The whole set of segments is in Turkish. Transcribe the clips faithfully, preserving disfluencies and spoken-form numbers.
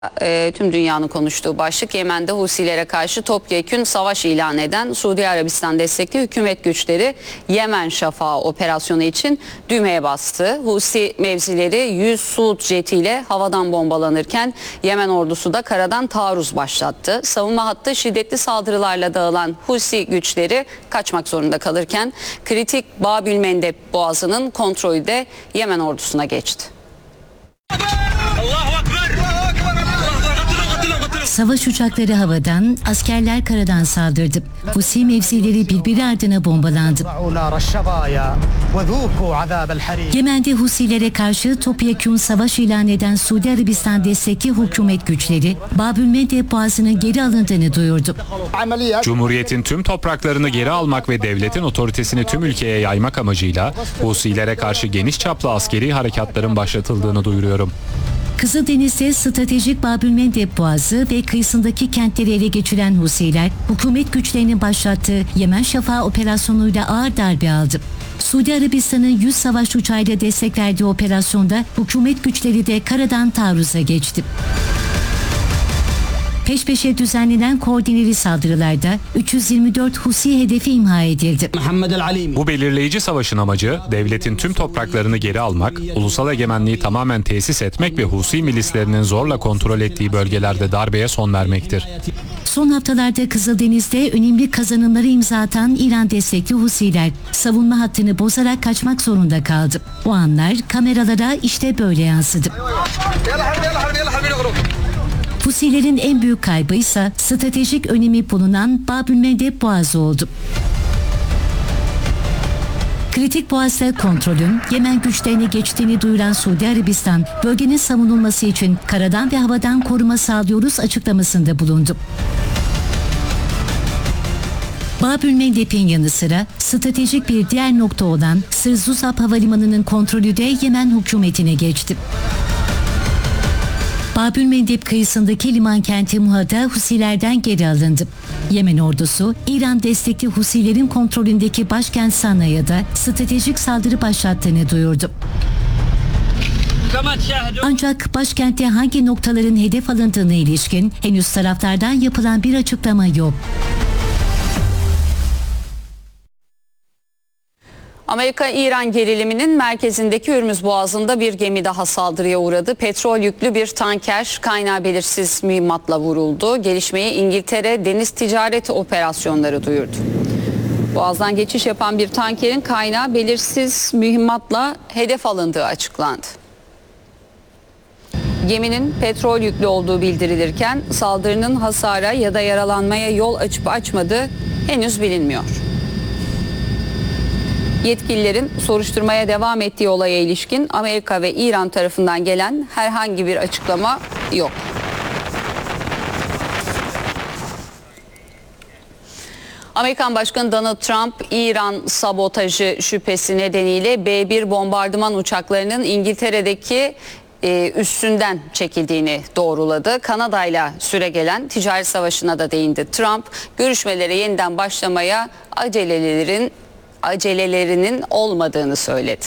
E, tüm dünyanın konuştuğu başlık Yemen'de Husilere karşı topyekün savaş ilan eden Suudi Arabistan destekli hükümet güçleri Yemen Şafağı operasyonu için düğmeye bastı. Husi mevzileri yüz Suud jetiyle havadan bombalanırken Yemen ordusu da karadan taarruz başlattı. Savunma hattı şiddetli saldırılarla dağılan Husi güçleri kaçmak zorunda kalırken kritik Bab-ül Mendeb boğazının kontrolü de Yemen ordusuna geçti. Savaş uçakları havadan, askerler karadan saldırdı. Husi mevzileri birbiri ardına bombalandı. Yemen'de Husilere karşı topyekün savaş ilan eden Suudi Arabistan destekli hükümet güçleri Bab-ül Mendeb boğazının geri alındığını duyurdu. Cumhuriyetin tüm topraklarını geri almak ve devletin otoritesini tüm ülkeye yaymak amacıyla Husilere karşı geniş çaplı askeri harekatların başlatıldığını duyuruyorum. Kızıldeniz'de stratejik Bab-ül Mendeb Boğazı ve kıyısındaki kentleri ele geçiren Husiler, hükümet güçlerinin başlattığı Yemen Şafağı operasyonuyla ağır darbe aldı. Suudi Arabistan'ın yüz savaş uçağıyla destek verdiği operasyonda hükümet güçleri de karadan taarruza geçti. Peş peşe düzenlenen koordineli saldırılarda üç yüz yirmi dört Husi hedefi imha edildi. Bu belirleyici savaşın amacı devletin tüm topraklarını geri almak, ulusal egemenliği tamamen tesis etmek ve Husi milislerinin zorla kontrol ettiği bölgelerde darbeye son vermektir. Son haftalarda Kızıldeniz'de önemli kazanımları imza atan İran destekli Husiler savunma hattını bozarak kaçmak zorunda kaldı. O anlar kameralara işte böyle yansıdı. Husilerin en büyük kaybı ise stratejik önemi bulunan Bab-ül Mendeb Boğazı oldu. Kritik boğazda kontrolün Yemen güçlerine geçtiğini duyuran Suudi Arabistan, bölgenin savunulması için karadan ve havadan koruma sağlıyoruz açıklamasında bulundu. Bab-ül Mendeb'in yanı sıra stratejik bir diğer nokta olan Sırzuzap Havalimanı'nın kontrolü de Yemen hükümetine geçti. Bab-ül Mendeb kıyısındaki liman kenti Muha'da Husilerden geri alındı. Yemen ordusu, İran destekli Husilerin kontrolündeki başkent Sana'ya da stratejik saldırı başlattığını duyurdu. Ancak başkentte hangi noktaların hedef alındığına ilişkin henüz taraflardan yapılan bir açıklama yok. Amerika-İran geriliminin merkezindeki Hürmüz Boğazı'nda bir gemi daha saldırıya uğradı. Petrol yüklü bir tanker kaynağı belirsiz mühimmatla vuruldu. Gelişmeyi İngiltere Deniz Ticareti Operasyonları duyurdu. Boğaz'dan geçiş yapan bir tankerin kaynağı belirsiz mühimmatla hedef alındığı açıklandı. Geminin petrol yüklü olduğu bildirilirken saldırının hasara ya da yaralanmaya yol açıp açmadığı henüz bilinmiyor. Yetkililerin soruşturmaya devam ettiği olaya ilişkin Amerika ve İran tarafından gelen herhangi bir açıklama yok. Amerikan Başkanı Donald Trump, İran sabotajı şüphesi nedeniyle B bir bombardıman uçaklarının İngiltere'deki e, üssünden çekildiğini doğruladı. Kanada'yla süregelen ticaret savaşına da değindi. Trump, görüşmelere yeniden başlamaya acelelerin acelelerinin olmadığını söyledi.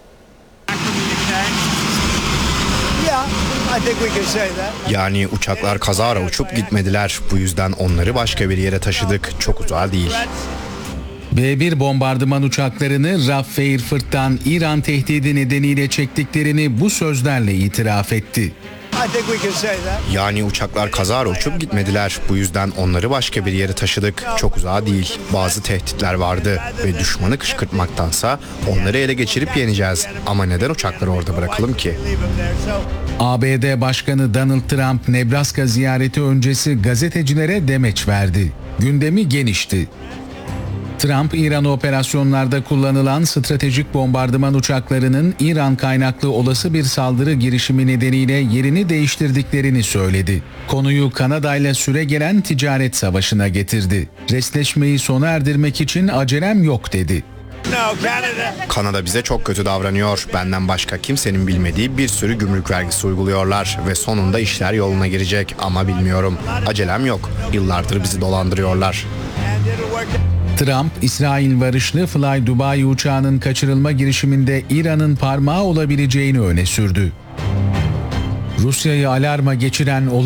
Yani uçaklar kazara uçup gitmediler. Bu yüzden onları başka bir yere taşıdık. Çok uzağa değil. B bir bombardıman uçaklarını Raf ve İrfırt'tan İran tehdidi nedeniyle çektiklerini bu sözlerle itiraf etti. Yani uçaklar kazara uçup gitmediler. Bu yüzden onları başka bir yere taşıdık. Çok uzağa değil. Bazı tehditler vardı ve düşmanı kışkırtmaktansa onları ele geçirip yeneceğiz. Ama neden uçakları orada bırakalım ki? A B D Başkanı Donald Trump, Nebraska ziyareti öncesi gazetecilere demeç verdi. Gündemi genişti. Trump, İran operasyonlarda kullanılan stratejik bombardıman uçaklarının İran kaynaklı olası bir saldırı girişimi nedeniyle yerini değiştirdiklerini söyledi. Konuyu Kanada ile süregelen ticaret savaşına getirdi. Resleşmeyi sona erdirmek için acelem yok dedi. Kanada bize çok kötü davranıyor. Benden başka kimsenin bilmediği bir sürü gümrük vergisi uyguluyorlar ve sonunda işler yoluna girecek ama bilmiyorum. Acelem yok. Yıllardır bizi dolandırıyorlar. Trump, İsrail varışlı Fly Dubai uçağının kaçırılma girişiminde İran'ın parmağı olabileceğini öne sürdü. Rusya'yı alarma geçiren